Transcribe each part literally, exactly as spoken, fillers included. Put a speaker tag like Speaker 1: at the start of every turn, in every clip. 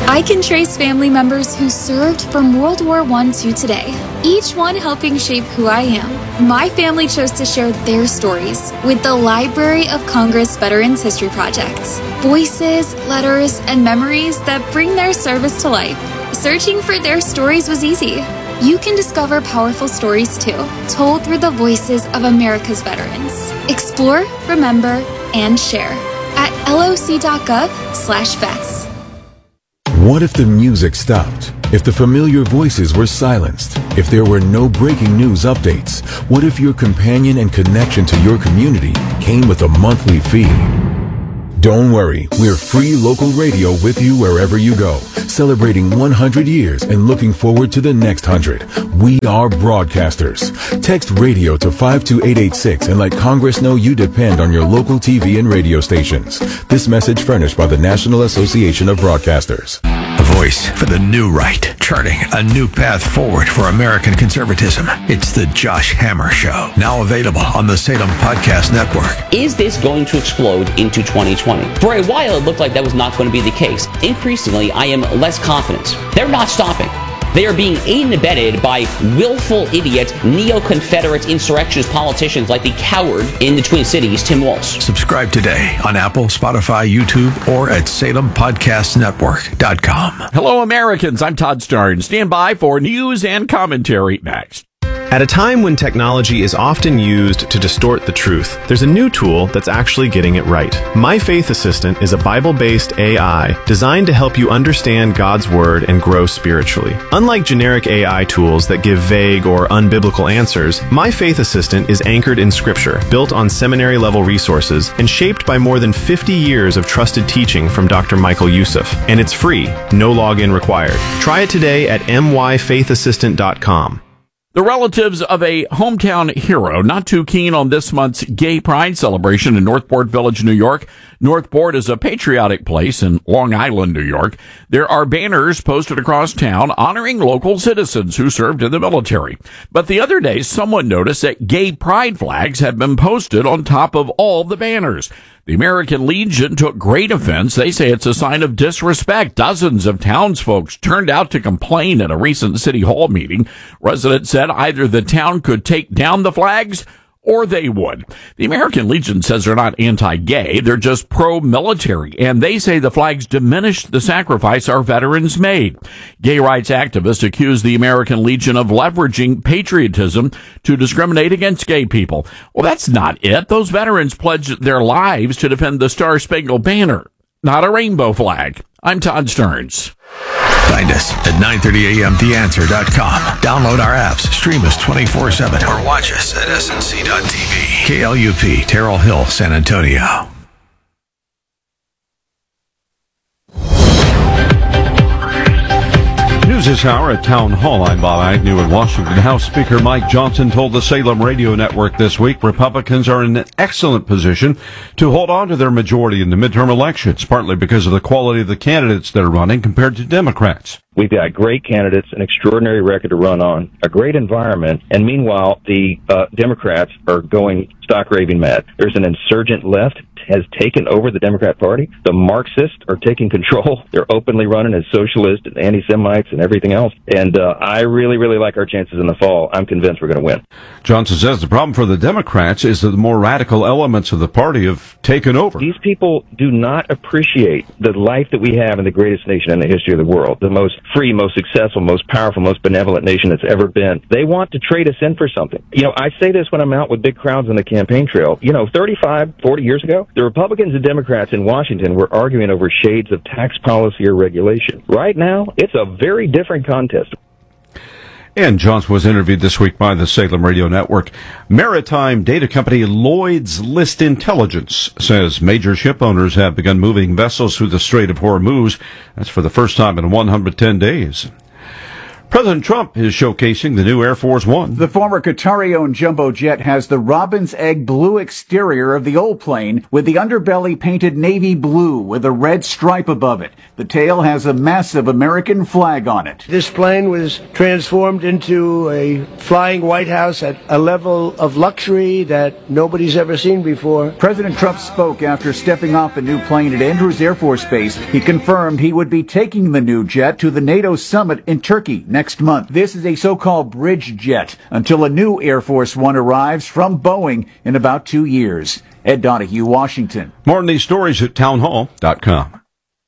Speaker 1: I can trace family members who served from World War One to today, each one helping shape who I am. My family chose to share their stories with the Library of Congress Veterans History Project. Voices, letters, and memories that bring their service to life. Searching for their stories was easy. You can discover powerful stories too, told through the voices of America's veterans. Explore, remember, and share at loc.gov slash vets.
Speaker 2: What if the music stopped? If the familiar voices were silenced? If there were no breaking news updates? What if your companion and connection to your community came with a monthly fee? Don't worry, we're free local radio with you wherever you go, celebrating one hundred years and looking forward to the next one hundred. We are broadcasters. Text radio to five two eight eight six and let Congress know you depend on your local T V and radio stations. This message furnished by the National Association of Broadcasters.
Speaker 3: A voice for the new right, charting a new path forward for American conservatism. It's the Josh Hammer Show, now available on the Salem Podcast Network.
Speaker 4: Is this going to explode into twenty twenty? For a while, it looked like that was not going to be the case. Increasingly, I am less confident. They're not stopping. They are being aided and abetted by willful idiot, neo-Confederate insurrectionist politicians like the coward in the Twin Cities, Tim Walz.
Speaker 3: Subscribe today on Apple, Spotify, YouTube, or at salem podcast network dot com.
Speaker 5: Hello, Americans. I'm Todd Starnes. Stand by for news and commentary next.
Speaker 6: At a time when technology is often used to distort the truth, there's a new tool that's actually getting it right. My Faith Assistant is a Bible-based A I designed to help you understand God's Word and grow spiritually. Unlike generic A I tools that give vague or unbiblical answers, My Faith Assistant is anchored in Scripture, built on seminary-level resources, and shaped by more than fifty years of trusted teaching from Doctor Michael Youssef. And it's free, no login required. Try it today at my faith assistant dot com.
Speaker 5: The relatives of a hometown hero not too keen on this month's Gay Pride celebration in Northport Village, New York. Northport is a patriotic place in Long Island, New York. There are banners posted across town honoring local citizens who served in the military. But the other day, someone noticed that gay pride flags had been posted on top of all the banners. The American Legion took great offense. They say it's a sign of disrespect. Dozens of townsfolk turned out to complain at a recent city hall meeting. Residents said either the town could take down the flags or they would. The American Legion says they're not anti-gay. They're just pro-military. And they say the flags diminish the sacrifice our veterans made. Gay rights activists accuse the American Legion of leveraging patriotism to discriminate against gay people. Well, that's not it. Those veterans pledged their lives to defend the Star-Spangled Banner, not a rainbow flag. I'm Todd Starnes.
Speaker 3: Find us at nine thirty a.m. the answer dot com. Download our apps, stream us twenty-four seven, or watch us at S N C dot T V. K L U P, Terrell Hill, San Antonio.
Speaker 7: News this hour at Town Hall. I'm Bob Agnew in Washington. House Speaker Mike Johnson told the Salem Radio Network this week Republicans are in an excellent position to hold on to their majority in the midterm elections, partly because of the quality of the candidates that are running compared to Democrats.
Speaker 8: We've got great candidates, an extraordinary record to run on, a great environment, and meanwhile, the uh, Democrats are going stock raving mad. There's an insurgent left has taken over the Democrat Party. The Marxists are taking control. They're openly running as socialists and anti-Semites and everything else. And uh, I really, really like our chances in the fall. I'm convinced we're going to win.
Speaker 7: Johnson says the problem for the Democrats is that the more radical elements of the party have taken over.
Speaker 8: These people do not appreciate the life that we have in the greatest nation in the history of the world, the most free, most successful, most powerful, most benevolent nation that's ever been. They want to trade us in for something. You know, I say this when I'm out with big crowds on the campaign trail. You know, thirty-five, forty years ago, the Republicans and Democrats in Washington were arguing over shades of tax policy or regulation. Right now, it's a very different contest.
Speaker 7: And Johnson was interviewed this week by the Salem Radio Network. Maritime data company Lloyd's List Intelligence says major ship owners have begun moving vessels through the Strait of Hormuz. That's for the first time in one hundred ten days. President Trump is showcasing the new Air Force One.
Speaker 9: The former Qatari-owned jumbo jet has the robin's egg blue exterior of the old plane with the underbelly painted navy blue with a red stripe above it. The tail has a massive American flag on it.
Speaker 10: This plane was transformed into a flying White House at a level of luxury that nobody's ever seen before.
Speaker 9: President Trump spoke after stepping off the new plane at Andrews Air Force Base. He confirmed he would be taking the new jet to the NATO summit in Turkey next month. This is a so-called bridge jet until a new Air Force One arrives from Boeing in about two years. Ed Donahue, Washington.
Speaker 7: More on these stories at townhall dot com.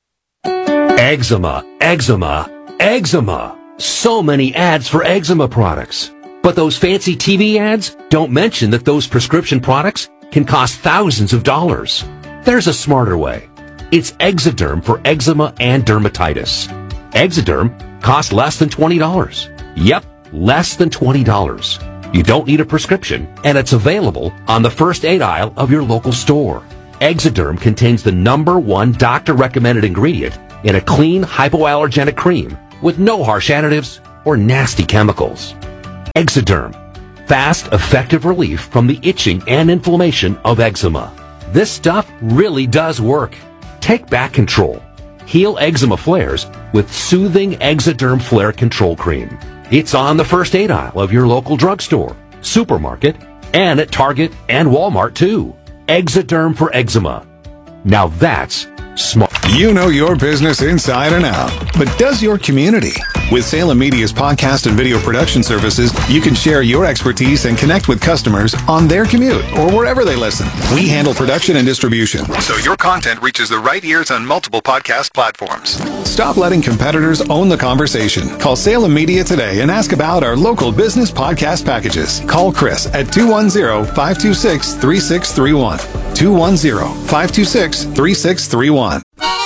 Speaker 11: Eczema, eczema, eczema. So many ads for eczema products. But those fancy T V ads don't mention that those prescription products can cost thousands of dollars. There's a smarter way. It's Exoderm for eczema and dermatitis. Exoderm costs less than twenty dollars. Yep, less than twenty dollars. You don't need a prescription, and it's available on the first aid aisle of your local store. Exoderm contains the number one doctor-recommended ingredient in a clean, hypoallergenic cream with no harsh additives or nasty chemicals. Exoderm. Fast, effective relief from the itching and inflammation of eczema. This stuff really does work. Take back control. Heal eczema flares with soothing Exoderm Flare Control Cream. It's on the first aid aisle of your local drugstore, supermarket, and at Target and Walmart too. Exoderm for eczema. Now that's smart.
Speaker 12: You know your business inside and out, but does your community? With Salem Media's podcast and video production services, you can share your expertise and connect with customers on their commute or wherever they listen. We handle production and distribution, so your content reaches the right ears on multiple podcast platforms. Stop letting competitors own the conversation. Call Salem Media today and ask about our local business podcast packages. Call Chris at two one zero, five two six, three six three one. two one zero, five two six, three six three one.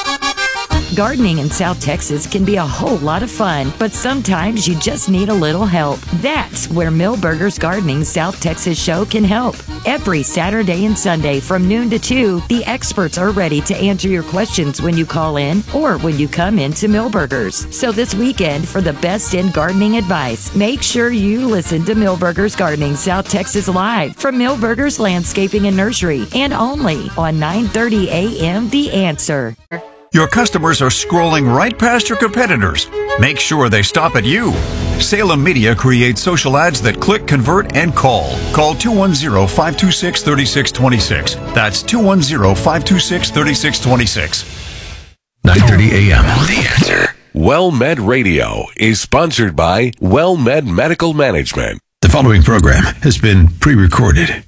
Speaker 13: Gardening in South Texas can be a whole lot of fun, but sometimes you just need a little help. That's where Millburgers Gardening South Texas Show can help. Every Saturday and Sunday from noon to two, the experts are ready to answer your questions when you call in or when you come into Millburgers. So this weekend, for the best in gardening advice, make sure you listen to Millburgers Gardening South Texas Live from Millburgers Landscaping and Nursery, and only on nine thirty a.m. The Answer.
Speaker 14: Your customers are scrolling right past your competitors. Make sure they stop at you. Salem Media creates social ads that click, convert, and call. Call two one zero, five two six, three six two six. That's two one zero, five two six, three six two six.
Speaker 3: nine thirty a.m. The Answer. WellMed Radio is sponsored by WellMed Medical Management.
Speaker 14: The following program has been pre-recorded.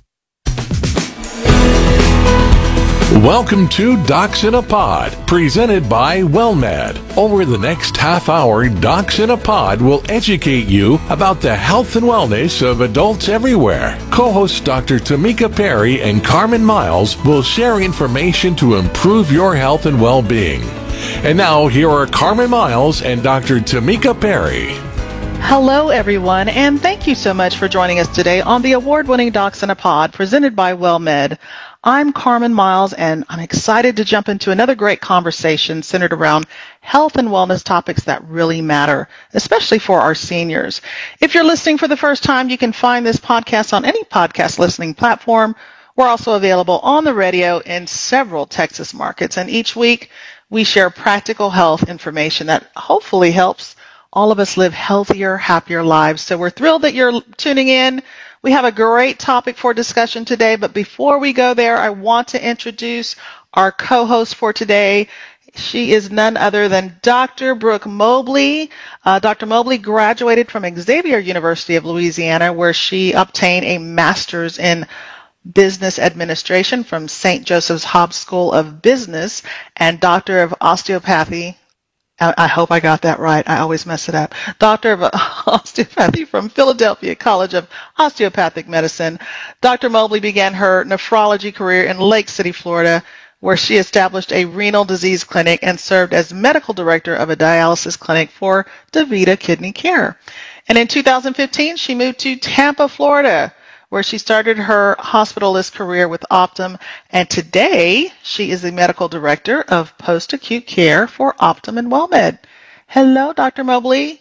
Speaker 3: Welcome to Docs in a Pod, presented by WellMed. Over the next half hour, Docs in a Pod will educate you about the health and wellness of adults everywhere. Co-hosts Doctor Tamika Perry and Carmen Miles will share information to improve your health and well-being. And now, here are Carmen Miles and Doctor Tamika Perry.
Speaker 15: Hello, everyone, and thank you so much for joining us today on the award-winning Docs in a Pod, presented by WellMed. I'm Carmen Miles, and I'm excited to jump into another great conversation centered around health and wellness topics that really matter, especially for our seniors. If you're listening for the first time, you can find this podcast on any podcast listening platform. We're also available on the radio in several Texas markets, and each week we share practical health information that hopefully helps all of us live healthier, happier lives. So we're thrilled that you're tuning in. We have a great topic for discussion today, but before we go there, I want to introduce our co-host for today. She is none other than Doctor Brooke Mobley. Uh, Doctor Mobley graduated from Xavier University of Louisiana, where she obtained a master's in business administration from Saint Joseph's Hobbs School of Business and Doctor of Osteopathy. I hope I got that right. I always mess it up. Doctor of Osteopathy from Philadelphia College of Osteopathic Medicine. Doctor Mobley began her nephrology career in Lake City, Florida, where she established a renal disease clinic and served as medical director of a dialysis clinic for DaVita Kidney Care. And in two thousand fifteen, she moved to Tampa, Florida, where she started her hospitalist career with Optum, and today she is the medical director of post-acute care for Optum and WellMed. Hello, Doctor Mobley.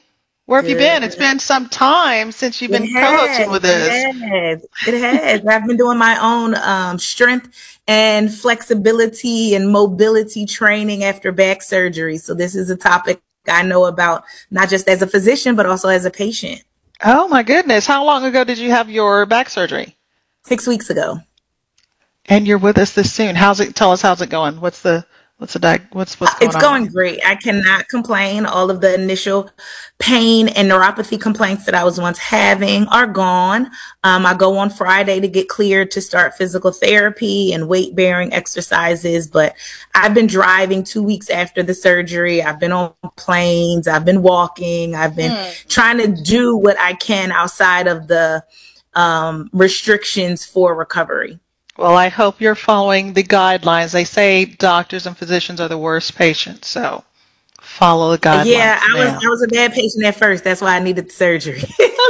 Speaker 15: Where have you
Speaker 16: Good.
Speaker 15: been? It's been some time since you've been
Speaker 16: It
Speaker 15: co-hosting
Speaker 16: has,
Speaker 15: with
Speaker 16: it
Speaker 15: us.
Speaker 16: has, it has. I've been doing my own um, strength and flexibility and mobility training after back surgery. So this is a topic I know about, not just as a physician, but also as a patient.
Speaker 15: Oh my goodness. How long ago did you have your back surgery?
Speaker 16: Six weeks ago.
Speaker 15: And you're with us this soon. How's it, tell us how's it going? What's the, what's the, di- what's, what's going
Speaker 16: It's
Speaker 15: on?
Speaker 16: going great. I cannot complain. All of the initial pain and neuropathy complaints that I was once having are gone. Um, I go on Friday to get cleared to start physical therapy and weight bearing exercises, but I've been driving two weeks after the surgery. I've been on planes. I've been walking. I've been
Speaker 15: Hmm.
Speaker 16: trying to do what I can outside of the um, restrictions for recovery.
Speaker 15: Well, I hope you're following the guidelines. They say doctors and physicians are the worst patients, so follow the guidelines.
Speaker 16: Yeah, I was
Speaker 15: ma'am.
Speaker 16: I was a bad patient at first. That's why I needed the surgery.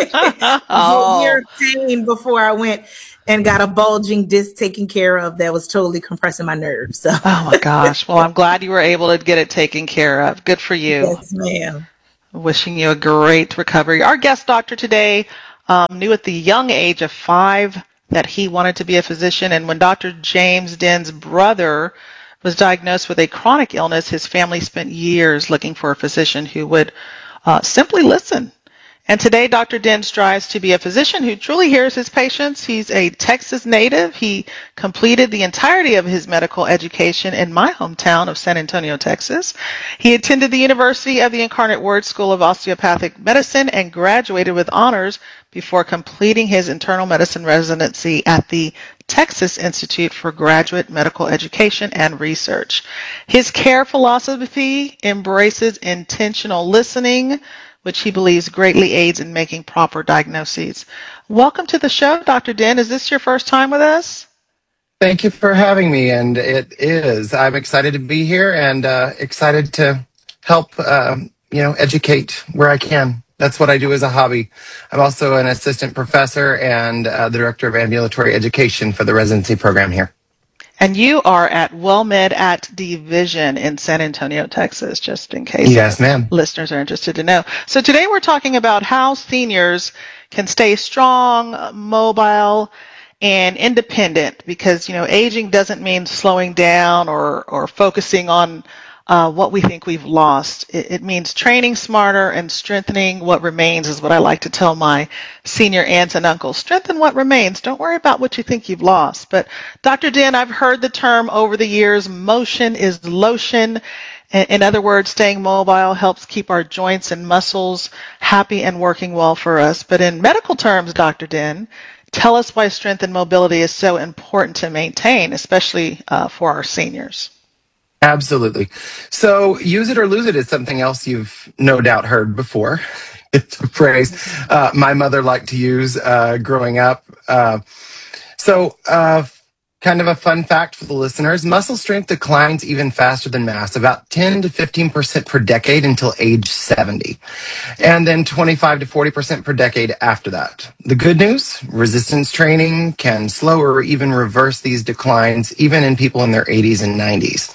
Speaker 15: Oh.
Speaker 16: A year of pain before I went and got a bulging disc taken care of that was totally compressing my nerves. So.
Speaker 15: Oh my gosh. Well, I'm glad you were able to get it taken care of. Good for you.
Speaker 16: Yes, ma'am.
Speaker 15: Wishing you a great recovery. Our guest doctor today um, knew at the young age of five that he wanted to be a physician. And when Doctor James Den's brother was diagnosed with a chronic illness, his family spent years looking for a physician who would uh, simply listen. And today, Doctor Den strives to be a physician who truly hears his patients. He's a Texas native. He completed the entirety of his medical education in my hometown of San Antonio, Texas. He attended the University of the Incarnate Word School of Osteopathic Medicine and graduated with honors before completing his internal medicine residency at the Texas Institute for Graduate Medical Education and Research. His care philosophy embraces intentional listening, which he believes greatly aids in making proper diagnoses. Welcome to the show, Doctor Den. Is this your first time with us?
Speaker 17: Thank you for having me, and it is. I'm excited to be here and uh, excited to help, um, you know, educate where I can. That's what I do as a hobby. I'm also an assistant professor and uh, the director of ambulatory education for the residency program here.
Speaker 15: And you are at WellMed at Division in San Antonio, Texas, just in case
Speaker 17: Yes, ma'am.
Speaker 15: listeners are interested to know. So today we're talking about how seniors can stay strong, mobile, and independent, because, you know, aging doesn't mean slowing down or, or focusing on uh, what we think we've lost. It, it means training smarter and strengthening what remains, is what I like to tell my senior aunts and uncles. Strengthen what remains. Don't worry about what you think you've lost. But Doctor Den, I've heard the term over the years, motion is lotion. In other words, staying mobile helps keep our joints and muscles happy and working well for us. But in medical terms, Doctor Den, tell us why strength and mobility is so important to maintain, especially uh, for our seniors.
Speaker 17: Absolutely. So use it or lose it is something else you've no doubt heard before. It's a phrase uh, my mother liked to use uh, growing up. Uh, so uh, kind of a fun fact for the listeners, muscle strength declines even faster than mass, about ten to fifteen percent per decade until age seventy, and then twenty-five to forty percent per decade after that. The good news, resistance training can slow or even reverse these declines, even in people in their eighties and nineties.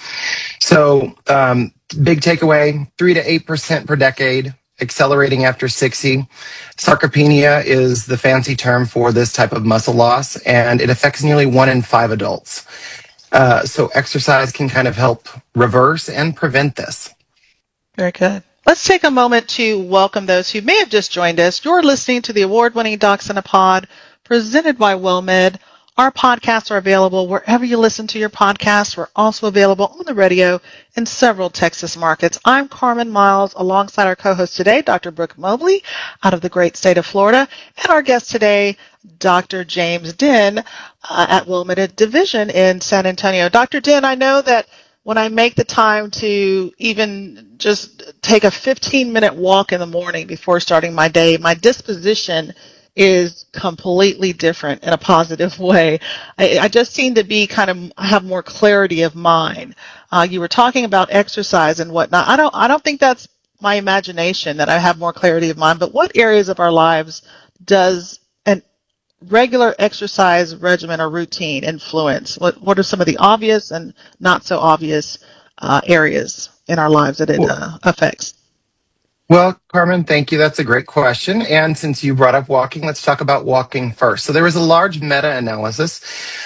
Speaker 17: So um, big takeaway, three to eight percent per decade, accelerating after sixty. Sarcopenia is the fancy term for this type of muscle loss, and it affects nearly one in five adults. Uh, so exercise can kind of help reverse and prevent this.
Speaker 15: Very good. Let's take a moment to welcome those who may have just joined us. You're listening to the award-winning Docs in a Pod, presented by WellMed. Our podcasts are available wherever you listen to your podcasts. We're also available on the radio in several Texas markets. I'm Carmen Miles, alongside our co-host today, Doctor Brooke Mobley, out of the great state of Florida, and our guest today, Doctor James Den, uh, at WellMed Division in San Antonio. Doctor Den, I know that when I make the time to even just take a fifteen-minute walk in the morning before starting my day, my disposition is completely different in a positive way. I, I just seem to be kind of have more clarity of mind. Uh, you were talking about exercise and whatnot. I don't I don't think that's my imagination that I have more clarity of mind, but what areas of our lives does an regular exercise regimen or routine influence? What what are some of the obvious and not so obvious uh, areas in our lives that it uh, affects?
Speaker 17: Well, Carmen, thank you. That's a great question. And since you brought up walking, let's talk about walking first. So there was a large meta-analysis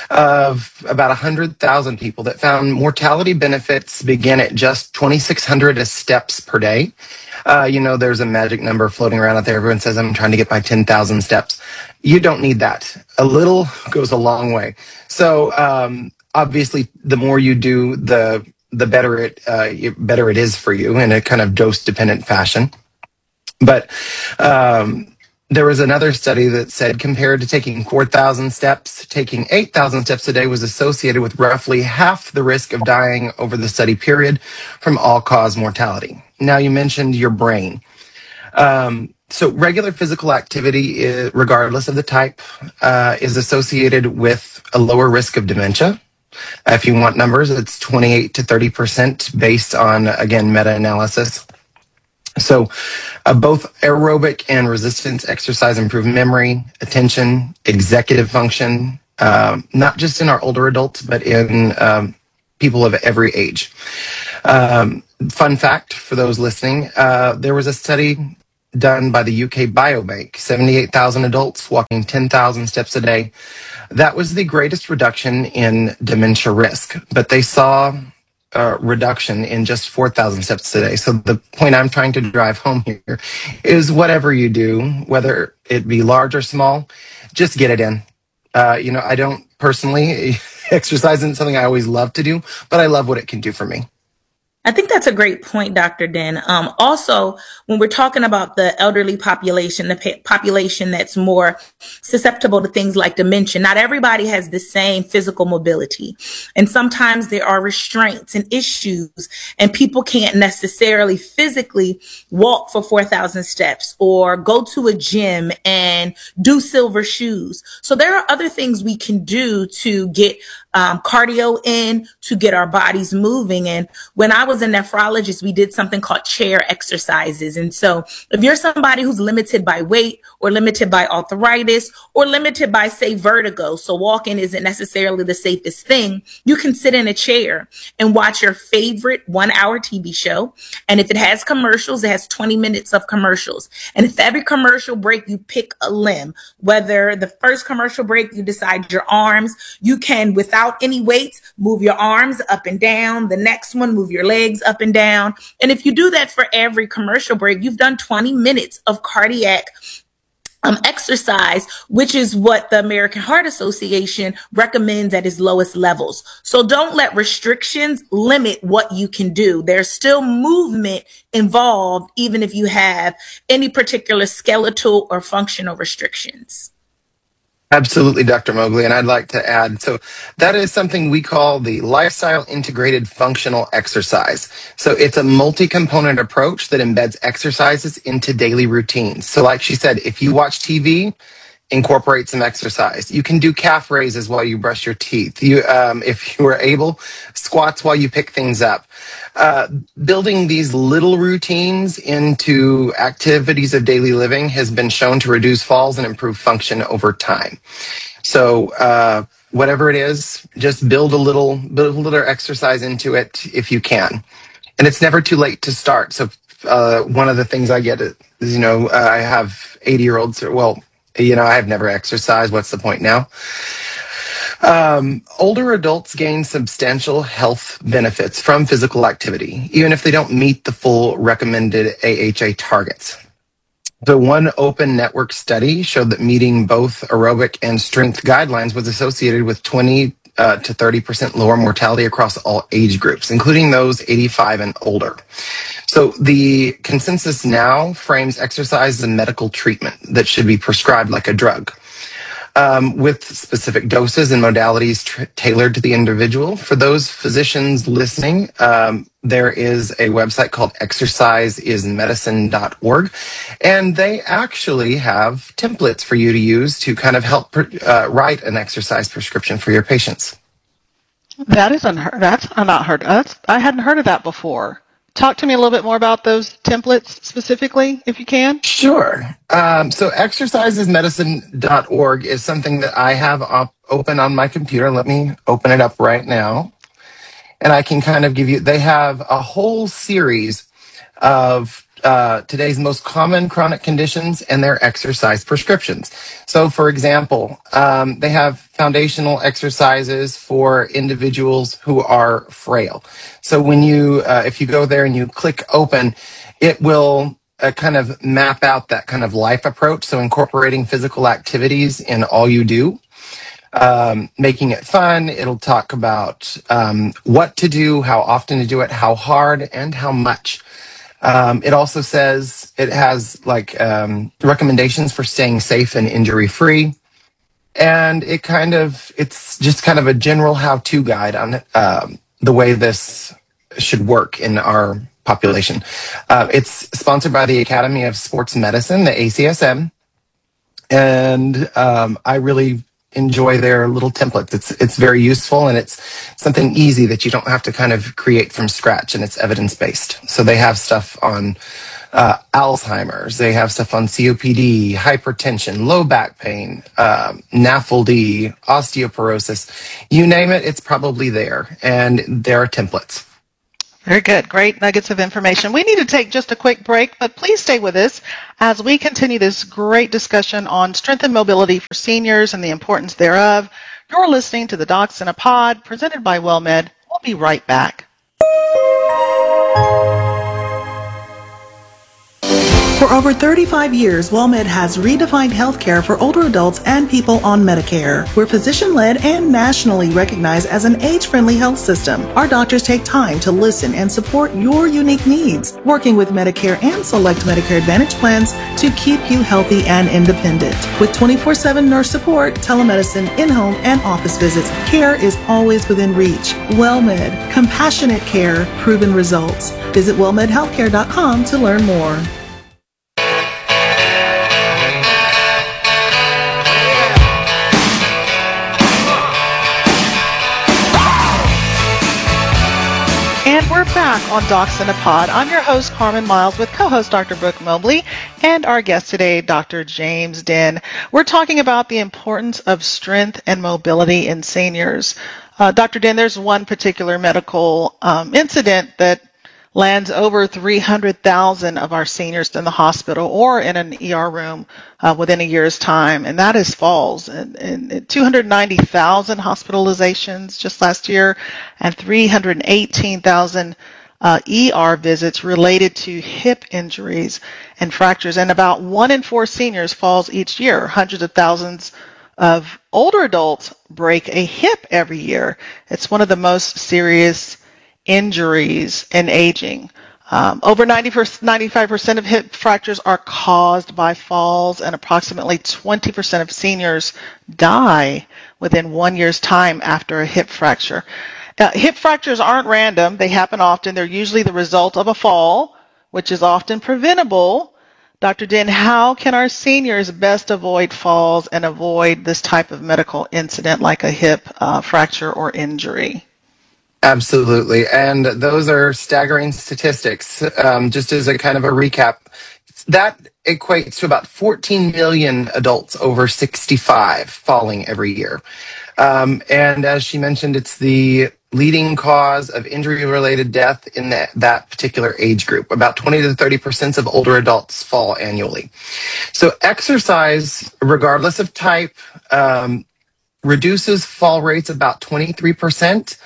Speaker 17: of about one hundred thousand people that found mortality benefits begin at just twenty-six hundred steps per day. Uh, you know, there's a magic number floating around out there. Everyone says, I'm trying to get my ten thousand steps. You don't need that. A little goes a long way. So um, obviously, the more you do, the the better it uh, better it is for you in a kind of dose-dependent fashion. But um, there was another study that said compared to taking four thousand steps, taking eight thousand steps a day was associated with roughly half the risk of dying over the study period from all-cause mortality. Now, you mentioned your brain. Um, so regular physical activity, is, regardless of the type, uh, is associated with a lower risk of dementia. If you want numbers, it's twenty-eight to thirty percent based on, again, meta-analysis. So uh, both aerobic and resistance exercise improve memory, attention, executive function, um, not just in our older adults, but in um, people of every age. Um, fun fact for those listening, uh, there was a study done by the U K Biobank, seventy-eight thousand adults walking ten thousand steps a day. That was the greatest reduction in dementia risk, but they saw a reduction in just four thousand steps a day. So the point I'm trying to drive home here is whatever you do, whether it be large or small, just get it in. Uh, you know, I don't personally, exercise isn't something I always love to do, but I love what it can do for me.
Speaker 16: I think that's a great point, Doctor Den. Um, also, when we're talking about the elderly population, the pa- population that's more susceptible to things like dementia, not everybody has the same physical mobility. And sometimes there are restraints and issues, and people can't necessarily physically walk for four thousand steps or go to a gym and do silver shoes. So there are other things we can do to get Um, cardio in, to get our bodies moving. And when I was a nephrologist, we did something called chair exercises. And so if you're somebody who's limited by weight or limited by arthritis or limited by, say, vertigo, so walking isn't necessarily the safest thing, you can sit in a chair and watch your favorite one hour T V show. And if it has commercials, it has twenty minutes of commercials. And if every commercial break, you pick a limb, whether the first commercial break, you decide your arms, you can, without any weights, move your arms up and down. The next one, move your legs up and down. And if you do that for every commercial break, you've done twenty minutes of cardiac um, exercise, which is what the American Heart Association recommends at its lowest levels. So don't let restrictions limit what you can do. There's still movement involved, even if you have any particular skeletal or functional restrictions.
Speaker 17: Absolutely, Doctor Mowgli, and I'd like to add, so that is something we call the lifestyle integrated functional exercise. So it's a multi-component approach that embeds exercises into daily routines. So like she said, if you watch T V, incorporate some exercise. You can do calf raises while you brush your teeth. You, um, if you are able, squats while you pick things up. Uh, building these little routines into activities of daily living has been shown to reduce falls and improve function over time. So uh, whatever it is, just build a little, build a little exercise into it if you can. And it's never too late to start. So uh, one of the things I get is, you know, uh, I have eighty-year-olds, well, you know, I have never exercised. What's the point now? Um, older adults gain substantial health benefits from physical activity, even if they don't meet the full recommended A H A targets. So one open network study showed that meeting both aerobic and strength guidelines was associated with twenty uh, to thirty percent lower mortality across all age groups, including those eighty-five and older. So the consensus now frames exercise as a medical treatment that should be prescribed like a drug, um, with specific doses and modalities tr- tailored to the individual. For those physicians listening, um, there is a website called exercise is medicine dot org, and they actually have templates for you to use to kind of help uh, write an exercise prescription for your patients.
Speaker 15: That is unheard. That's not heard. That's I hadn't heard of that before. Talk to me a little bit more about those templates specifically, if you can.
Speaker 17: Sure. Um, so exercise is medicine dot org is something that I have op- open on my computer. Let me open it up right now. And I can kind of give you, they have a whole series of uh, today's most common chronic conditions and their exercise prescriptions. So, for example, um, they have foundational exercises for individuals who are frail. So when you, uh, if you go there and you click open, it will uh, kind of map out that kind of life approach. So incorporating physical activities in all you do. Um, making it fun. It'll talk about um, what to do, how often to do it, how hard, and how much. Um, it also says it has like um, recommendations for staying safe and injury free. And it kind of, it's just kind of a general how-to guide on um, the way this should work in our population. Uh, it's sponsored by the Academy of Sports Medicine, the A C S M. And um, I really enjoy their little templates. It's it's very useful, and it's something easy that you don't have to kind of create from scratch, and it's evidence-based. So they have stuff on uh, Alzheimer's, they have stuff on C O P D, hypertension, low back pain, um, N A F L D, osteoporosis, you name it, it's probably there, and there are templates.
Speaker 15: Very good. Great nuggets of information. We need to take just a quick break, but please stay with us as we continue this great discussion on strength and mobility for seniors and the importance thereof. You're listening to the Docs in a Pod, presented by WellMed. We'll be right back.
Speaker 18: For over thirty-five years, WellMed has redefined healthcare for older adults and people on Medicare. We're physician-led and nationally recognized as an age-friendly health system. Our doctors take time to listen and support your unique needs, working with Medicare and select Medicare Advantage plans to keep you healthy and independent. With twenty-four seven nurse support, telemedicine, in-home, and office visits, care is always within reach. WellMed, compassionate care, proven results. Visit well med healthcare dot com to learn more.
Speaker 15: And we're back on Docs in a Pod. I'm your host, Carmen Miles, with co-host Doctor Brooke Mobley and our guest today, Doctor James Dinh. We're talking about the importance of strength and mobility in seniors. Uh, Doctor Dinh, there's one particular medical um, incident that lands over three hundred thousand of our seniors in the hospital or in an E R room uh, within a year's time, and that is falls. And, and two hundred ninety thousand hospitalizations just last year, and three hundred eighteen thousand uh, E R visits related to hip injuries and fractures. And about one in four seniors falls each year. Hundreds of thousands of older adults break a hip every year. It's one of the most serious injuries in aging. Um, over ninety, ninety-five percent of hip fractures are caused by falls, and approximately twenty percent of seniors die within one year's time after a hip fracture. Uh, hip fractures aren't random. They happen often. They're usually the result of a fall, which is often preventable. Doctor Dinh, how can our seniors best avoid falls and avoid this type of medical incident like a hip uh, fracture or injury?
Speaker 17: Absolutely. And those are staggering statistics. Um, just as a kind of a recap, that equates to about fourteen million adults over sixty-five falling every year. Um, and as she mentioned, it's the leading cause of injury-related death in that, that particular age group. About twenty to thirty percent of older adults fall annually. So exercise, regardless of type, um, reduces fall rates about twenty-three percent.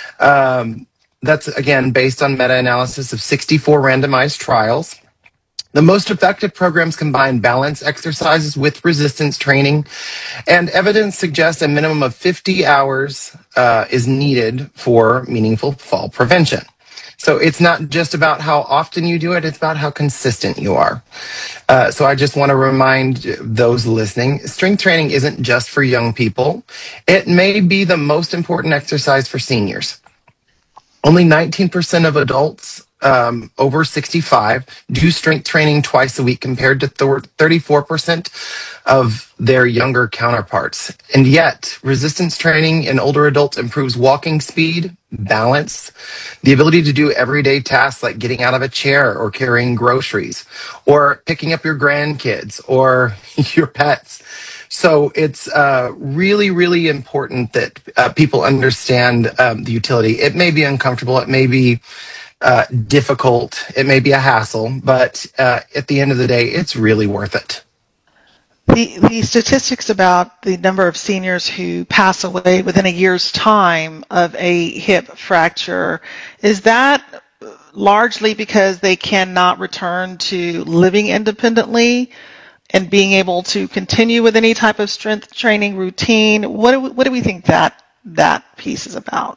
Speaker 17: Um, that's, again, based on meta-analysis of sixty-four randomized trials. The most effective programs combine balance exercises with resistance training, and evidence suggests a minimum of fifty hours uh, is needed for meaningful fall prevention. So it's not just about how often you do it, it's about how consistent you are. Uh, so I just want to remind those listening, strength training isn't just for young people. It may be the most important exercise for seniors. Only nineteen percent of adults um, over sixty-five do strength training twice a week compared to thirty-four percent of their younger counterparts. And yet, resistance training in older adults improves walking speed, balance, the ability to do everyday tasks like getting out of a chair or carrying groceries, or picking up your grandkids or your pets. So it's uh, really, really important that uh, people understand um, the utility. It may be uncomfortable. It may be uh, difficult. It may be a hassle, but uh, at the end of the day, it's really worth it.
Speaker 15: The, the statistics about the number of seniors who pass away within a year's time of a hip fracture, is that largely because they cannot return to living independently and being able to continue with any type of strength training routine? What do we, what do we think that that piece is about?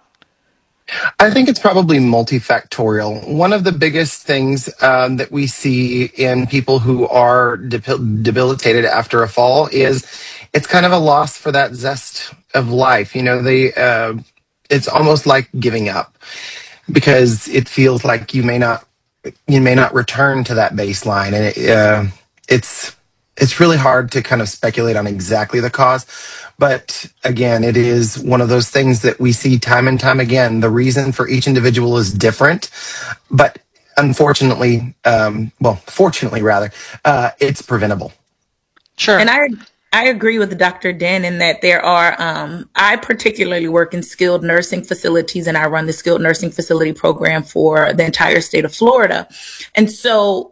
Speaker 17: I think it's probably multifactorial. One of the biggest things um, that we see in people who are debil- debilitated after a fall is it's kind of a loss for that zest of life. You know, they uh, it's almost like giving up because it feels like you may not you may not return to that baseline, and it, uh, it's it's really hard to kind of speculate on exactly the cause. But again, it is one of those things that we see time and time again. The reason for each individual is different, but unfortunately, um, well, fortunately rather, uh, it's preventable.
Speaker 15: Sure.
Speaker 16: And I I agree with Doctor Den in that there are, um, I particularly work in skilled nursing facilities, and I run the skilled nursing facility program for the entire state of Florida. And so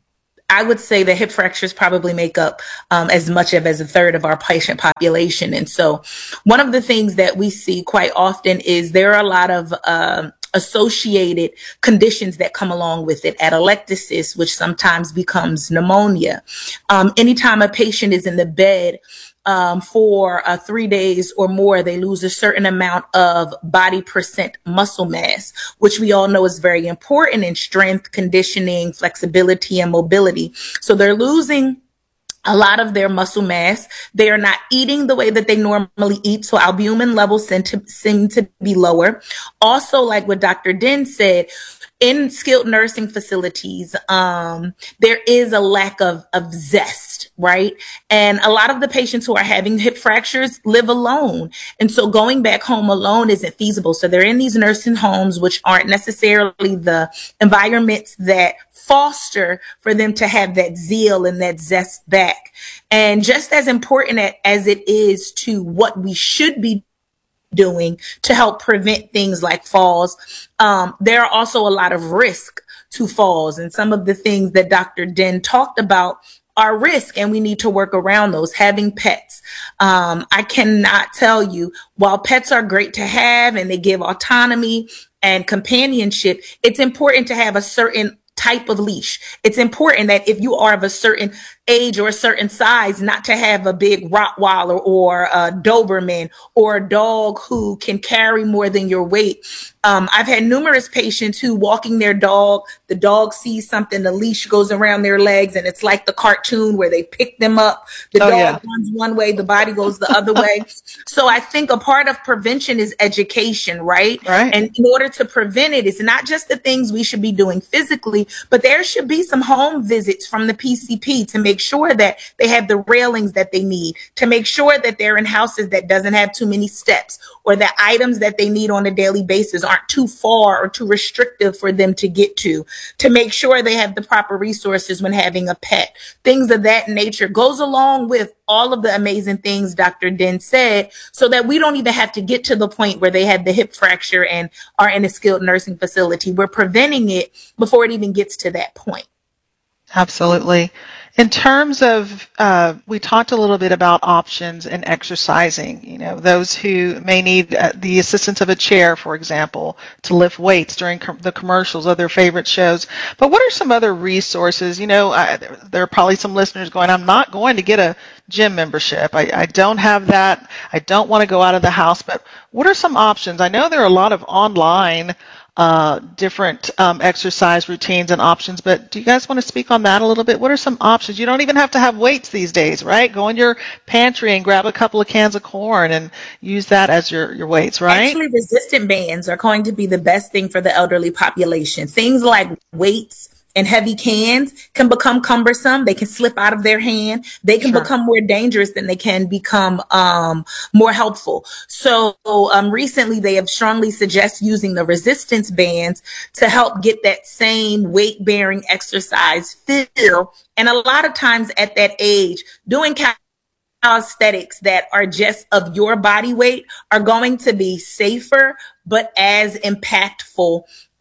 Speaker 16: I would say that hip fractures probably make up um, as much of as a third of our patient population. And so one of the things that we see quite often is there are a lot of uh, associated conditions that come along with it. Atelectasis, which sometimes becomes pneumonia. Um, anytime a patient is in the bed Um, for uh, three days or more, they lose a certain amount of body percent muscle mass, which we all know is very important in strength, conditioning, flexibility, and mobility. So they're losing a lot of their muscle mass. They are not eating the way that they normally eat, so albumin levels seem to, seem to be lower. Also, like what Doctor Den said, in skilled nursing facilities, um, there is a lack of, of zest, right? And a lot of the patients who are having hip fractures live alone. And so going back home alone isn't feasible. So they're in these nursing homes, which aren't necessarily the environments that foster for them to have that zeal and that zest back. And just as important as it is to what we should be doing to help prevent things like falls, um, there are also a lot of risk to falls. And some of the things that Doctor Den talked about are risk, and we need to work around those. Having pets. Um, I cannot tell you, while pets are great to have and they give autonomy and companionship, it's important to have a certain type of leash. It's important that if you are of a certain age or a certain size, not to have a big Rottweiler or a Doberman or a dog who can carry more than your weight. Um, I've had numerous patients who walking their dog, the dog sees something, the leash goes around their legs, and it's like the cartoon where they pick them up. The oh, dog yeah. runs one way, the body goes the other way. So I think a part of prevention is education, right?
Speaker 15: Right.
Speaker 16: And in order to prevent it, it's not just the things we should be doing physically, but there should be some home visits from the P C P to make sure that they have the railings that they need, to make sure that they're in houses that doesn't have too many steps, or that items that they need on a daily basis aren't too far or too restrictive for them to get to, to make sure they have the proper resources when having a pet. Things of that nature goes along with all of the amazing things Doctor Den said, so that we don't even have to get to the point where they had the hip fracture and are in a skilled nursing facility. We're preventing it before it even gets to that point.
Speaker 15: Absolutely. In terms of, uh, we talked a little bit about options in exercising, you know, those who may need uh, the assistance of a chair, for example, to lift weights during com- the commercials of their favorite shows. But what are some other resources? You know, I, there are probably some listeners going, I'm not going to get a gym membership. I, I don't have that. I don't want to go out of the house. But what are some options? I know there are a lot of online uh, different um, exercise routines and options, but do you guys want to speak on that a little bit? What are some options? You don't even have to have weights these days, right? Go in your pantry and grab a couple of cans of corn and use that as your, your weights, right?
Speaker 16: Actually, resistant bands are going to be the best thing for the elderly population. Things like weights and heavy cans can become cumbersome. They can slip out of their hand. They can sure. become more dangerous than they can become um, more helpful. So um, recently they have strongly suggested using the resistance bands to help get that same weight-bearing exercise feel. And a lot of times at that age, doing calisthenics that are just of your body weight are going to be safer, but as impactful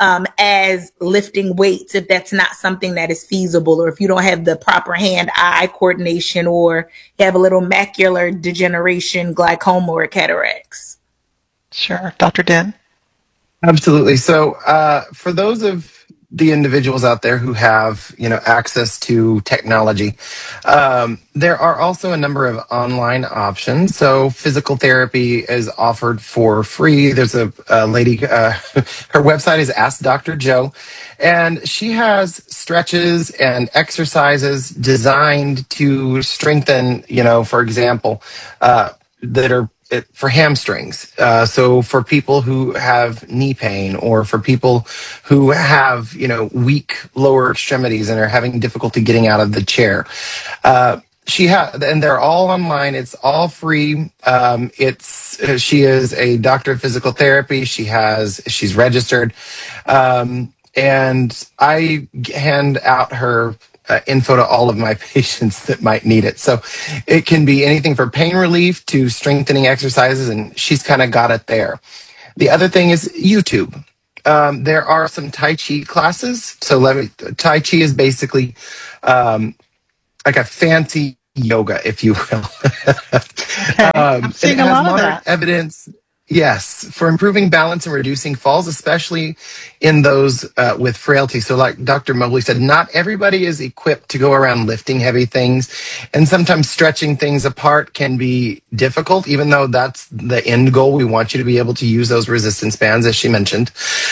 Speaker 16: um, as lifting weights if that's not something that is feasible, or if you don't have the proper hand-eye coordination, or you have a little macular degeneration, glaucoma, or cataracts.
Speaker 15: Sure. Doctor Den?
Speaker 17: Absolutely. So uh, for those of the individuals out there who have, you know, access to technology, um, there are also a number of online options. So physical therapy is offered for free. There's a, a lady, uh, her website is Ask Doctor Joe, and she has stretches and exercises designed to strengthen, you know, for example, uh, that are it, for hamstrings. Uh, so for people who have knee pain, or for people who have, you know, weak lower extremities and are having difficulty getting out of the chair. Uh, she has, and they're all online. It's all free. Um, it's, uh, she is a doctor of physical therapy. She has, she's registered. Um, and I hand out her Uh, info to all of my patients that might need it. So it can be anything from pain relief to strengthening exercises, and she's kind of got it there. The other thing is YouTube. Um, there are some Tai Chi classes. So let me, Tai Chi is basically um, like a fancy yoga, if you will.
Speaker 15: Okay.
Speaker 17: um,
Speaker 15: I'm seeing
Speaker 17: it
Speaker 15: a
Speaker 17: has
Speaker 15: lot of
Speaker 17: modern
Speaker 15: that.
Speaker 17: evidence. Yes, for improving balance and reducing falls, especially in those uh, with frailty. So like Doctor Mobley said, not everybody is equipped to go around lifting heavy things. And sometimes stretching things apart can be difficult, even though that's the end goal. We want you to be able to use those resistance bands, as she mentioned.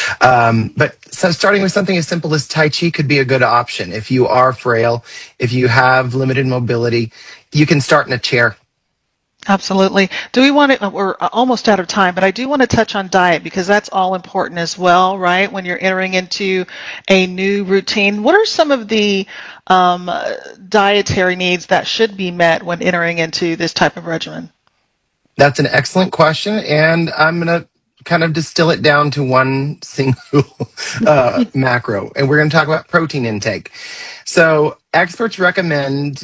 Speaker 17: Um, but so starting with something as simple as Tai Chi could be a good option. If you are frail, if you have limited mobility, you can start in a chair.
Speaker 15: Absolutely. Do we want to, we're almost out of time, but I do want to touch on diet, because that's all important as well, right? When you're entering into a new routine, what are some of the um, dietary needs that should be met when entering into this type of regimen?
Speaker 17: That's an excellent question, and I'm going to kind of distill it down to one single uh, macro, and we're going to talk about protein intake. So experts recommend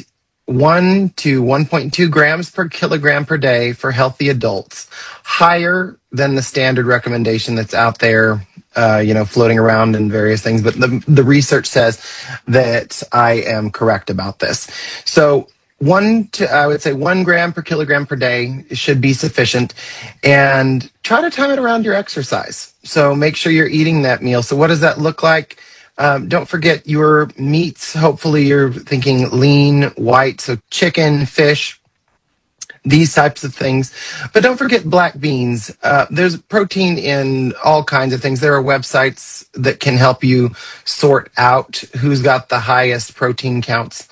Speaker 17: one to one point two grams per kilogram per day for healthy adults, higher than the standard recommendation that's out there, uh, you know, floating around in various things. But the, the research says that I am correct about this. So one to, I would say one gram per kilogram per day should be sufficient, and try to time it around your exercise. So make sure you're eating that meal. So what does that look like? Um, don't forget your meats. Hopefully you're thinking lean, white, so chicken, fish, these types of things. But don't forget black beans. Uh, there's protein in all kinds of things. There are websites that can help you sort out who's got the highest protein counts.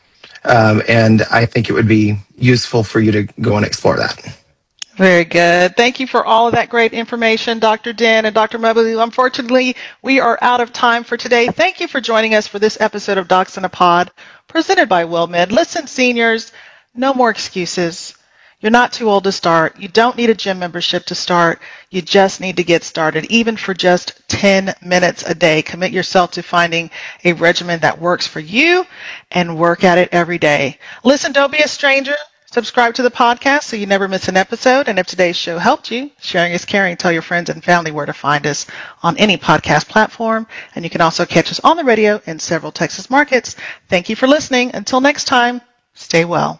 Speaker 17: Um, and I think it would be useful for you to go and explore that.
Speaker 15: Very good. Thank you for all of that great information, Doctor Den and Doctor Mobley. Unfortunately, we are out of time for today. Thank you for joining us for this episode of Docs in a Pod, presented by WellMed. Listen, seniors, no more excuses. You're not too old to start. You don't need a gym membership to start. You just need to get started, even for just ten minutes a day. Commit yourself to finding a regimen that works for you and work at it every day. Listen, don't be a stranger. Subscribe to the podcast so you never miss an episode. And if today's show helped you, sharing is caring. Tell your friends and family where to find us on any podcast platform. And you can also catch us on the radio in several Texas markets. Thank you for listening. Until next time, stay well.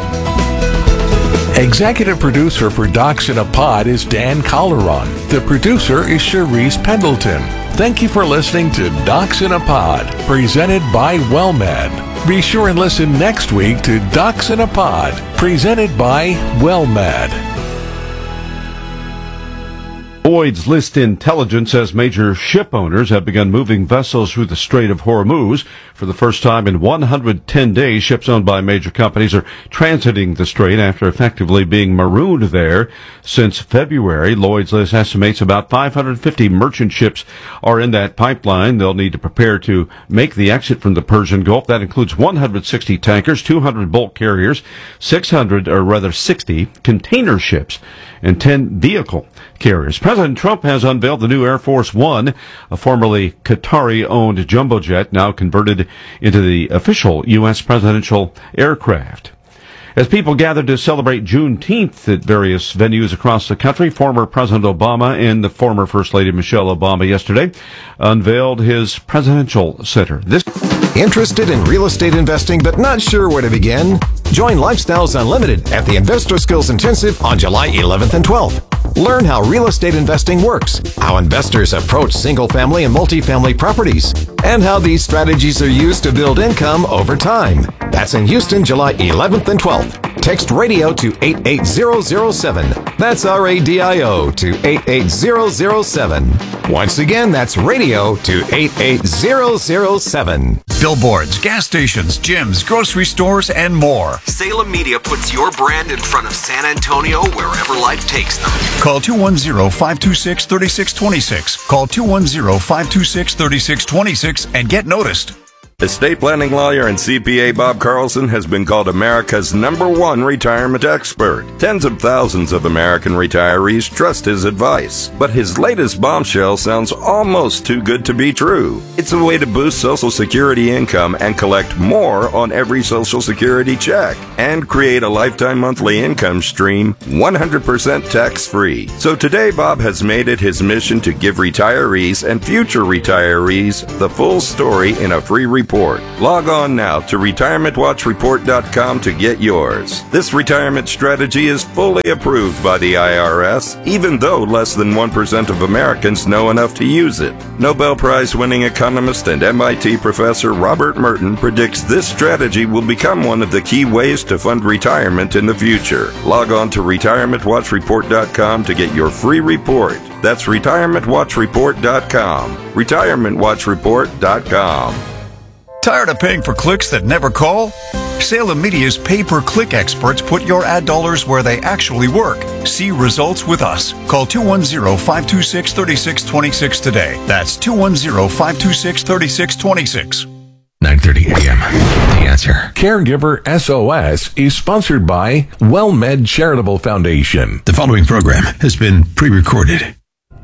Speaker 3: Executive producer for Docs in a Pod is Dan Calderon. The producer is Cherise Pendleton. Thank you for listening to Docs in a Pod, presented by WellMed. Be sure and listen next week to Docs in a Pod, presented by WellMed.
Speaker 7: Lloyd's List Intelligence says major ship owners have begun moving vessels through the Strait of Hormuz. For the first time in one hundred ten days, ships owned by major companies are transiting the strait after effectively being marooned there since February. Lloyd's List estimates about five hundred fifty merchant ships are in that pipeline. They'll need to prepare to make the exit from the Persian Gulf. That includes one hundred sixty tankers, two hundred bulk carriers, six hundred, or rather sixty, container ships, and ten vehicle carriers. President Trump has unveiled the new Air Force One, a formerly Qatari-owned jumbo jet now converted into the official U S presidential aircraft. As people gathered to celebrate Juneteenth at various venues across the country, former President Obama and the former First Lady Michelle Obama yesterday unveiled his presidential center. This
Speaker 12: Interested in real estate investing but not sure where to begin? Join Lifestyles Unlimited at the Investor Skills Intensive on July eleventh and twelfth. Learn how real estate investing works, how investors approach single-family and multifamily properties, and how these strategies are used to build income over time. That's in Houston, July eleventh and twelfth. Text radio to eight eight zero zero seven. That's R A D I O to eight eight zero zero seven. Once again, that's radio to eight eight zero zero seven.
Speaker 14: Billboards, gas stations, gyms, grocery stores, and more.
Speaker 19: Salem Media puts your brand in front of San Antonio wherever life takes them.
Speaker 14: Call two one zero, five two six, three six two six. Call two one zero, five two six, three six two six and get noticed.
Speaker 20: Estate planning lawyer and C P A Bob Carlson has been called America's number one retirement expert. Tens of thousands of American retirees trust his advice. But his latest bombshell sounds almost too good to be true. It's a way to boost Social Security income and collect more on every Social Security check and create a lifetime monthly income stream one hundred percent tax-free. So today, Bob has made it his mission to give retirees and future retirees the full story in a free report. Log on now to retirement watch report dot com to get yours. This retirement strategy is fully approved by the I R S, even though less than one percent of Americans know enough to use it. Nobel Prize-winning economist and M I T professor Robert Merton predicts this strategy will become one of the key ways to fund retirement in the future. Log on to retirement watch report dot com to get your free report. That's retirement watch report dot com. retirement watch report dot com.
Speaker 14: Tired of paying for clicks that never call? Salem Media's pay-per-click experts put your ad dollars where they actually work. See results with us. Call two one zero, five two six, three six two six today. That's two one zero, five two six, three six two six.
Speaker 3: nine thirty a.m. The Answer. Caregiver S O S is sponsored by WellMed Charitable Foundation.
Speaker 21: The following program has been pre-recorded.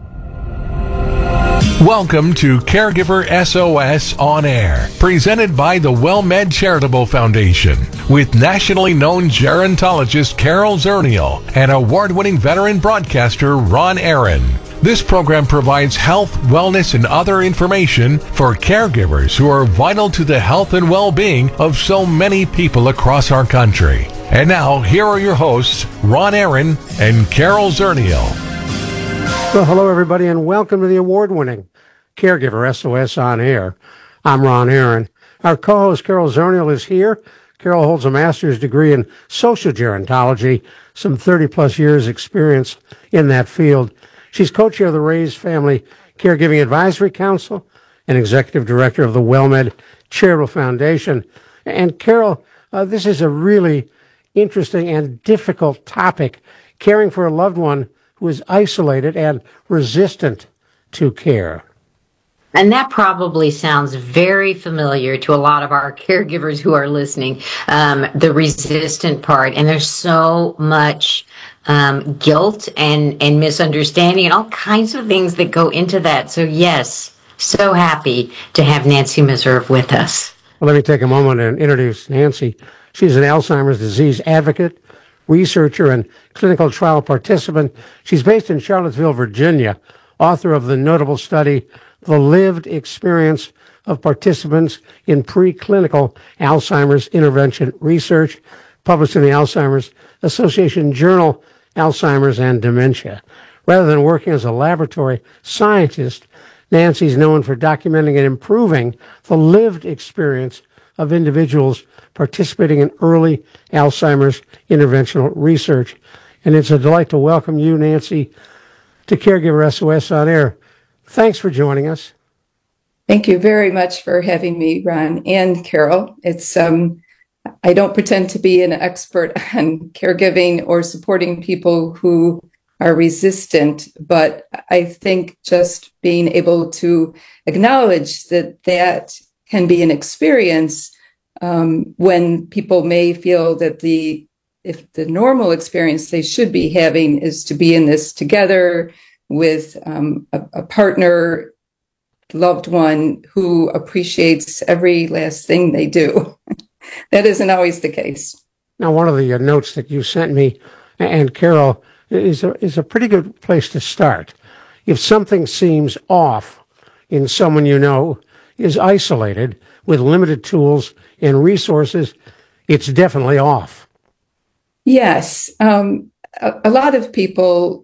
Speaker 3: Welcome to Caregiver S O S On Air, presented by the WellMed Charitable Foundation, with nationally known gerontologist Carol Zernial and award-winning veteran broadcaster Ron Aaron. This program provides health, wellness, and other information for caregivers who are vital to the health and well-being of so many people across our country. And now, here are your hosts, Ron Aaron and Carol Zernial.
Speaker 22: Well, hello, everybody, and welcome to the award-winning Caregiver S O S On Air. I'm Ron Aaron. Our co-host, Carol Zernial, is here. Carol holds a master's degree in social gerontology, some thirty-plus years experience in that field. She's co-chair of the Raise Family Caregiving Advisory Council and executive director of the WellMed Charitable Foundation. And Carol, uh, this is a really interesting and difficult topic, caring for a loved one who is isolated and resistant to care.
Speaker 23: And that probably sounds very familiar to a lot of our caregivers who are listening, um, the resistant part. And there's so much um, guilt and, and misunderstanding and all kinds of things that go into that. So, yes, so happy to have Nancy Meserve with us.
Speaker 22: Well, let me take a moment and introduce Nancy. She's an Alzheimer's disease advocate, researcher, and clinical trial participant. She's based in Charlottesville, Virginia, author of the notable study, The Lived Experience of Participants in Preclinical Alzheimer's Intervention Research, published in the Alzheimer's Association Journal, Alzheimer's and Dementia. Rather than working as a laboratory scientist, Nancy's known for documenting and improving the lived experience of individuals participating in early Alzheimer's interventional research. And it's a delight to welcome you, Nancy, to Caregiver S O S On Air. Thanks for joining us.
Speaker 24: Thank you very much for having me, Ron and Carol. It's um, I don't pretend to be an expert on caregiving or supporting people who are resistant, but I think just being able to acknowledge that that can be an experience um, when people may feel that the if the normal experience they should be having is to be in this together with um, a, a partner, loved one who appreciates every last thing they do. That isn't always the case.
Speaker 22: Now, one of the uh, notes that you sent me, and Carol, is a, is a pretty good place to start. If something seems off in someone you know is isolated with limited tools and resources, it's definitely off.
Speaker 24: Yes. Um, a, a lot of people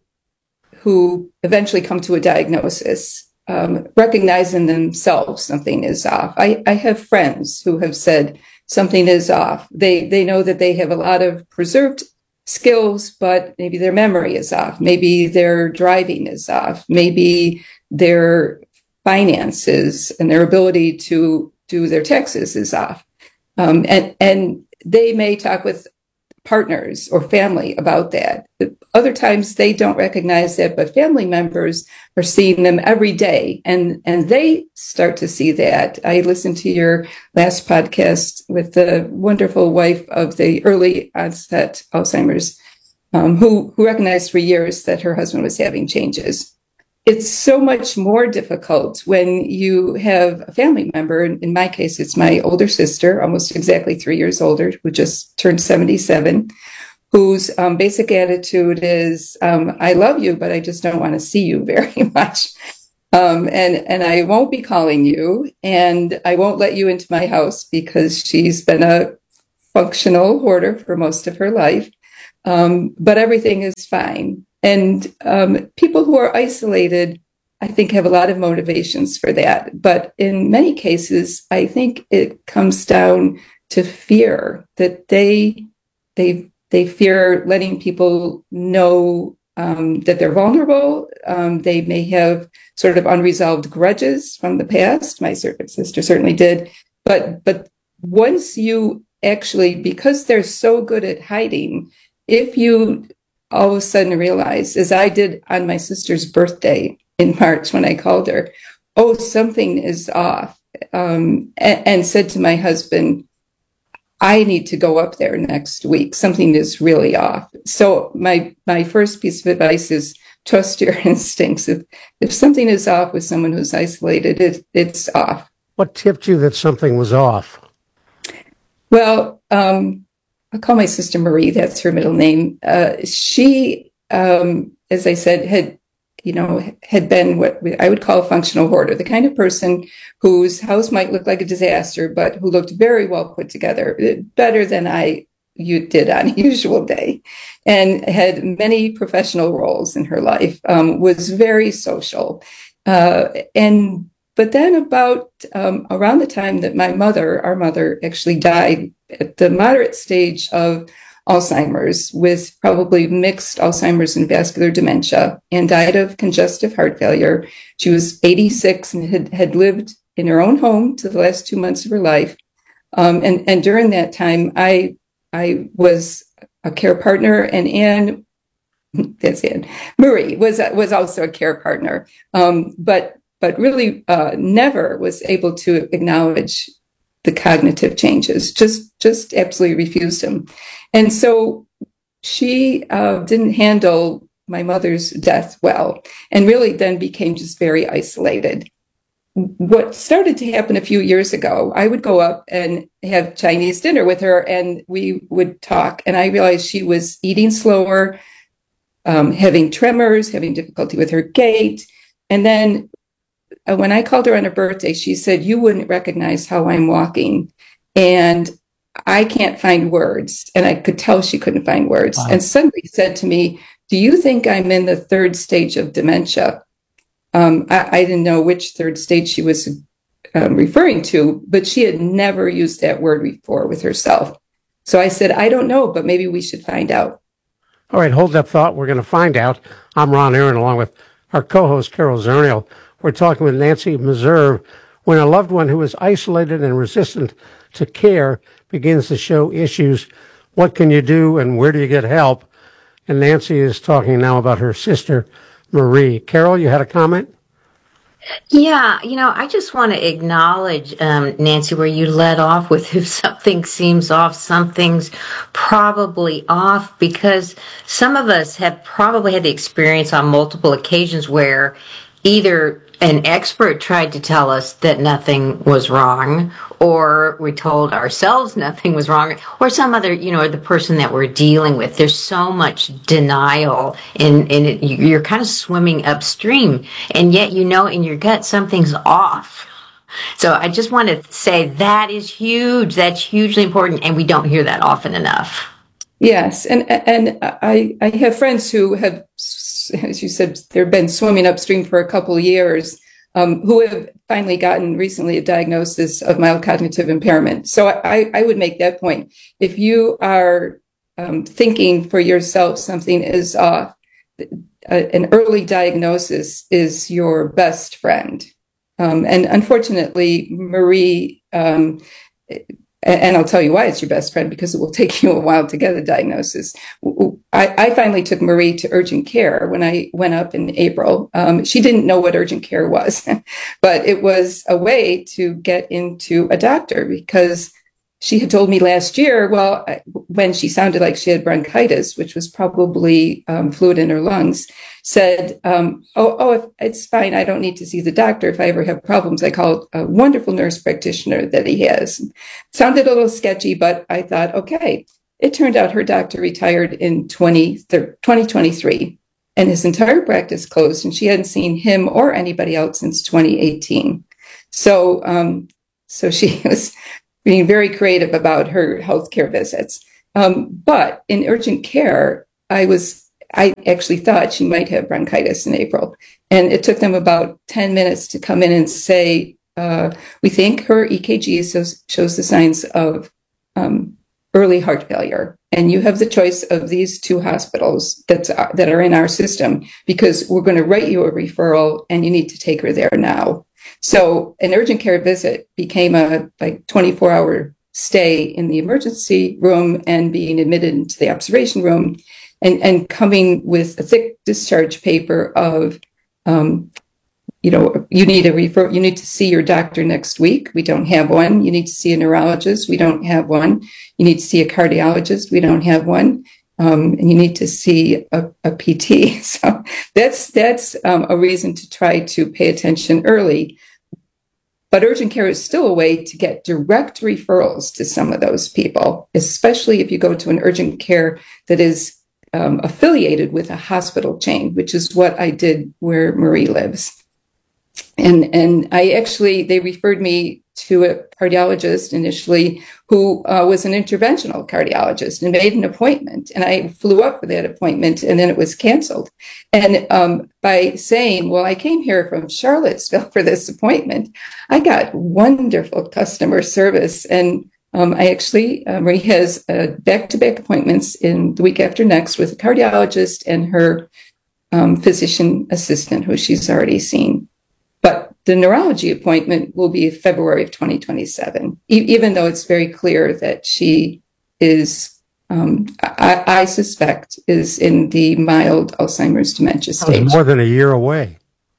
Speaker 24: who eventually come to a diagnosis um, recognize in themselves something is off. I, I have friends who have said something is off. They, they know that they have a lot of preserved skills, but maybe their memory is off. Maybe their driving is off. Maybe their finances and their ability to do their taxes is off. Um, and, and they may talk with partners or family about that. Other times they don't recognize that, but family members are seeing them every day, and, and they start to see that. I listened to your last podcast with the wonderful wife of the early onset Alzheimer's, um, who, who recognized for years that her husband was having changes. It's so much more difficult when you have a family member. In my case, it's my older sister, almost exactly three years older, who just turned seventy-seven, whose um, basic attitude is, um, I love you, but I just don't want to see you very much. Um, and, and I won't be calling you, and I won't let you into my house, because she's been a functional hoarder for most of her life. Um, but everything is fine. And um, people who are isolated, I think, have a lot of motivations for that. But in many cases, I think it comes down to fear, that they they they fear letting people know um, that they're vulnerable. Um, they may have sort of unresolved grudges from the past. My sister certainly did. But but once you actually, because they're so good at hiding, if you all of a sudden realize, as I did on my sister's birthday in March when I called her, oh, something is off, um, and, and said to my husband, I need to go up there next week. Something is really off. So my my first piece of advice is trust your instincts. If if something is off with someone who's isolated, it, it's off.
Speaker 22: What tipped you that something was off?
Speaker 24: Well, um, I'll call my sister Marie. That's her middle name. Uh, she, um, as I said, had, you know, had been what I would call a functional hoarder, the kind of person whose house might look like a disaster, but who looked very well put together, better than I you did on a usual day, and had many professional roles in her life, um, was very social. Uh, and But then about um, around the time that my mother, our mother, actually died at the moderate stage of Alzheimer's, with probably mixed Alzheimer's and vascular dementia, and died of congestive heart failure. She was eighty-six and had, had lived in her own home to the last two months of her life. Um, and, and during that time, I I was a care partner, and Anne, that's Anne, Marie was, was also a care partner. Um, but but really uh, never was able to acknowledge the cognitive changes, just just absolutely refused them. And so she uh, didn't handle my mother's death well, and really then became just very isolated. What started to happen a few years ago, I would go up and have Chinese dinner with her, and we would talk, and I realized she was eating slower, um, having tremors, having difficulty with her gait, and then Uh, when I called her on her birthday, she said, you wouldn't recognize how I'm walking, and I can't find words. And I could tell she couldn't find words. Wow. And suddenly said to me, do you think I'm in the third stage of dementia? Um, I, I didn't know which third stage she was um, referring to, but she had never used that word before with herself. So I said, I don't know, but maybe we should find out.
Speaker 22: All right, hold that thought. We're going to find out. I'm Ron Aaron, along with our co-host, Carol Zernial. We're talking with Nancy Meserve. When a loved one who is isolated and resistant to care begins to show issues, what can you do and where do you get help? And Nancy is talking now about her sister, Marie. Carol, you had a comment?
Speaker 23: Yeah, you know, I just want to acknowledge, um, Nancy, where you led off with if something seems off, something's probably off, because some of us have probably had the experience on multiple occasions where either an expert tried to tell us that nothing was wrong, or we told ourselves nothing was wrong, or some other, you know, or the person that we're dealing with. There's so much denial, and, and it, you're kind of swimming upstream, and yet you know in your gut something's off. So I just want to say that is huge. That's hugely important, and we don't hear that often enough.
Speaker 24: Yes, and and I I have friends who have, as you said, they've been swimming upstream for a couple of years, um, who have finally gotten recently a diagnosis of mild cognitive impairment. So I, I would make that point. If you are um, thinking for yourself something is off, an early diagnosis is your best friend. Um, and unfortunately, Marie, um, and I'll tell you why it's your best friend, because it will take you a while to get a diagnosis. I, I finally took Marie to urgent care when I went up in April. Um, she didn't know what urgent care was, but it was a way to get into a doctor, because she had told me last year, well, when she sounded like she had bronchitis, which was probably um, fluid in her lungs, said, um, oh, oh, if it's fine. I don't need to see the doctor. If I ever have problems, I called a wonderful nurse practitioner that he has. Sounded a little sketchy, but I thought, okay. It turned out her doctor retired in twenty twenty-three, and his entire practice closed, and she hadn't seen him or anybody else since twenty eighteen. So, um, so she was being very creative about her healthcare visits. Um, but in urgent care, I was, I actually thought she might have bronchitis in April. And it took them about ten minutes to come in and say, uh, we think her E K G shows, shows the signs of um, early heart failure. And you have the choice of these two hospitals that's, uh, that are in our system, because we're going to write you a referral and you need to take her there now. So an urgent care visit became a like twenty-four hour stay in the emergency room and being admitted into the observation room, and, and coming with a thick discharge paper of, um, you know, you need a refer, you need to see your doctor next week. We don't have one. You need to see a neurologist. We don't have one. You need to see a cardiologist. We don't have one. Um, and you need to see a, a P T. So that's that's um, a reason to try to pay attention early. But urgent care is still a way to get direct referrals to some of those people, especially if you go to an urgent care that is um, affiliated with a hospital chain, which is what I did where Marie lives. And and I actually, they referred me to a cardiologist initially who uh, was an interventional cardiologist, and made an appointment. And I flew up for that appointment, and then it was canceled. And um, by saying, well, I came here from Charlottesville for this appointment, I got wonderful customer service. And um, I actually, uh, Marie has uh, back-to-back appointments in the week after next with a cardiologist and her um, physician assistant, who she's already seen. But the neurology appointment will be February of twenty twenty-seven, e- even though it's very clear that she is, um, I, I suspect, is in the mild Alzheimer's dementia stage.
Speaker 22: More than a year away.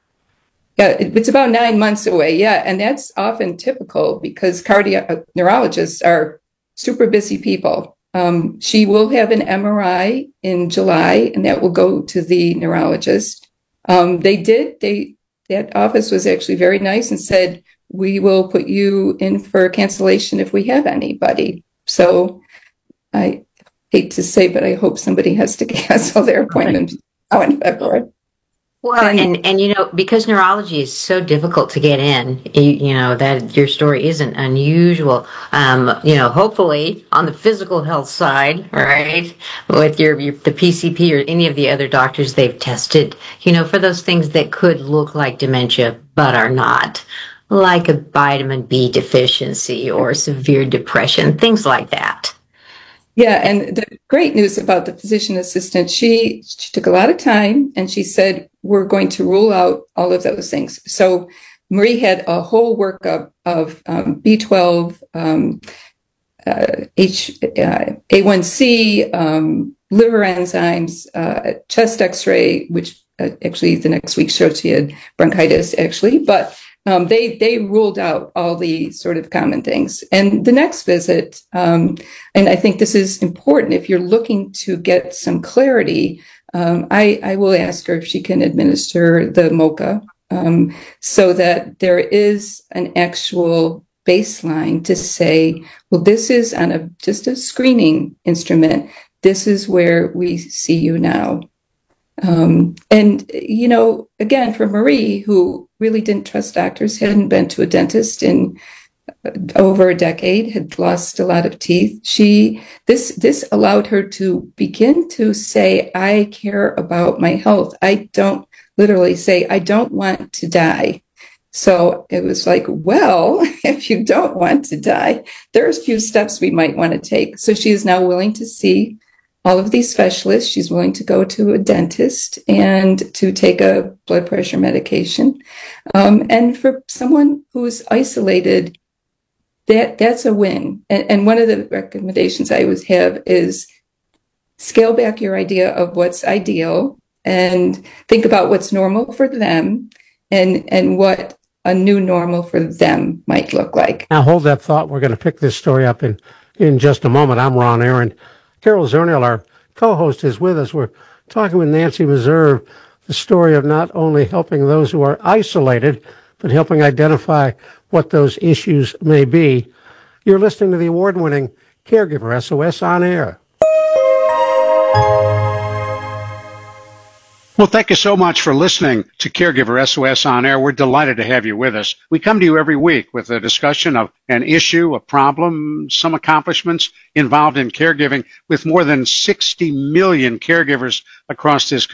Speaker 24: Yeah, it, it's about nine months away. Yeah, and that's often typical because cardio neurologists are super busy people. Um, she will have an M R I in July, and that will go to the neurologist. Um, they did, they. That office was actually very nice and said, we will put you in for cancellation if we have anybody. So I hate to say, but I hope somebody has to cancel their appointment right. in February.
Speaker 23: Well, and, and, and, you know, because neurology is so difficult to get in, you, you know, that your story isn't unusual. Um, you know, hopefully on the physical health side, right, with your, your the P C P or any of the other doctors they've tested, you know, for those things that could look like dementia but are not, like a vitamin B deficiency or severe depression, things like that.
Speaker 24: Yeah, and the great news about the physician assistant, she she took a lot of time, and she said, we're going to rule out all of those things. So Marie had a whole workup of um, B twelve, um, uh, H, uh, A one C, um, liver enzymes, uh, chest x-ray, which uh, actually the next week showed she had bronchitis, actually, but Um, they they ruled out all the sort of common things. And the next visit, um, and I think this is important if you're looking to get some clarity, um, I, I will ask her if she can administer the MoCA um, so that there is an actual baseline to say, well, this is on a just a screening instrument. This is where we see you now. Um, and, you know, again, for Marie, who really didn't trust doctors, hadn't been to a dentist in over a decade, had lost a lot of teeth, she this this allowed her to begin to say, I care about my health. I don't literally say, I don't want to die. So it was like, well, if you don't want to die, there's a few steps we might want to take. So she is now willing to see all of these specialists. She's willing to go to a dentist and to take a blood pressure medication. Um, and for someone who is isolated, that that's a win. And, and one of the recommendations I always have is scale back your idea of what's ideal and think about what's normal for them and, and what a new normal for them might look like.
Speaker 22: Now hold that thought. We're going to pick this story up in, in just a moment. I'm Ron Aaron. Carol Zernial, our co-host, is with us. We're talking with Nancy Meserve, the story of not only helping those who are isolated, but helping identify what those issues may be. You're listening to the award-winning Caregiver S O S On Air.
Speaker 1: Well, thank you so much for listening to Caregiver S O S On Air. We're delighted to have you with us. We come to you every week with a discussion of an issue, a problem, some accomplishments involved in caregiving with more than sixty million caregivers across this country.